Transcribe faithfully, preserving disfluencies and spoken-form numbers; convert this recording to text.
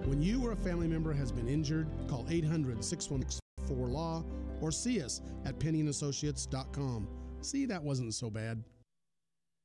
When you or a family member has been injured, call eight hundred, six one six, four, L A W or see us at penny and associates dot com. See, that wasn't so bad.